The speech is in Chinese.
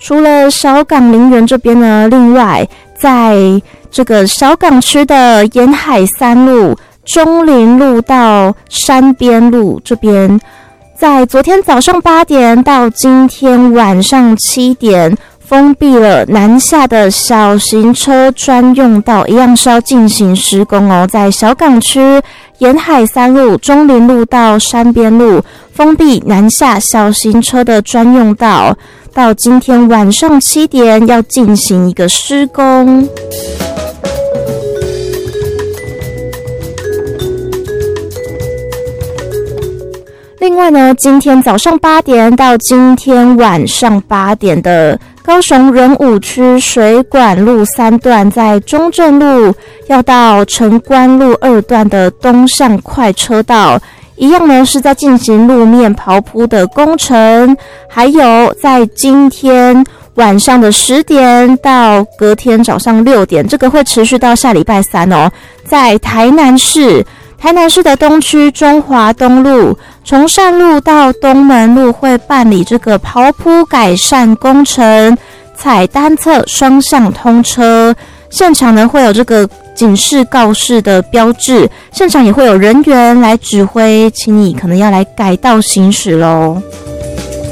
除了小港林园这边呢，另外在这个小港区的沿海三路、中林路到山边路这边，在昨天早上8点到今天晚上7点，封闭了南下的小型车专用道，一样是要进行施工哦。在小港区沿海三路、中林路到山边路，封闭南下小型车的专用道，到今天晚上7点要进行一个施工。另外呢，今天早上8点到今天晚上8点的高雄仁武区水管路3段，在中正路要到城关路2段的东向快车道，一样呢是在进行路面刨铺的工程。还有在今天晚上的10点到隔天早上6点，这个会持续到下礼拜3哦。在台南市的东区中华东路、崇善路到东门路会办理这个刨铺改善工程，采单侧双向通车。现场呢会有这个警示告示的标志，现场也会有人员来指挥，请你可能要来改道行驶咯。